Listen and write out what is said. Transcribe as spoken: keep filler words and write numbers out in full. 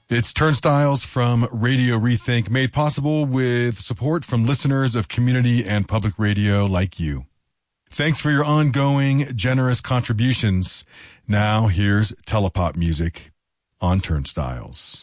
It's Turnstiles from Radio Rethink, made possible with support from listeners of community and public radio like you. Thanks for your ongoing, generous contributions. Now here's telepop music on Turnstiles.